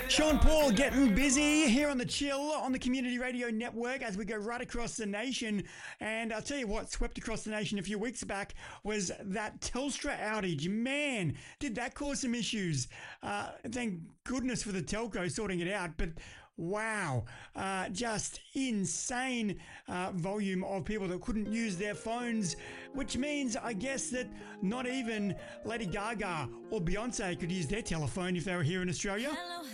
Sean Paul getting busy here on The Chill on the Community Radio Network as we go right across the nation. And I'll tell you what swept across the nation a few weeks back was that Telstra outage. Man, did that cause some issues. Thank goodness for the telco sorting it out. But wow, just insane volume of people that couldn't use their phones, which means, I guess, that not even Lady Gaga or Beyonce could use their telephone if they were here in Australia.